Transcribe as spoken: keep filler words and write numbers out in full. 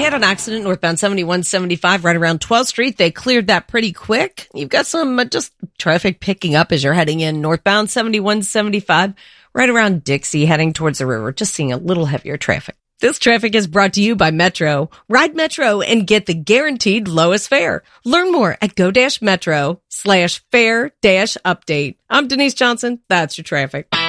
had an accident northbound seventy-one seventy-five right around twelfth Street. They cleared that pretty quick. You've got some uh, just traffic picking up as you're heading in northbound seventy-one seventy-five right around Dixie heading towards the river. Just seeing a little heavier traffic. This traffic is brought to you by Metro. Ride Metro and get the guaranteed lowest fare. Learn more at go-metro slash fare dash update. I'm Denise Johnson. That's your traffic.